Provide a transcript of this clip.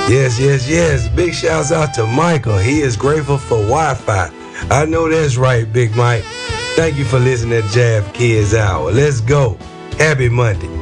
Yes, yes, yes. Big shouts out to Michael. He is grateful for Wi-Fi. I know that's right, Big Mike. Thank you for listening to Jab Kids Hour. Let's go. Happy Monday.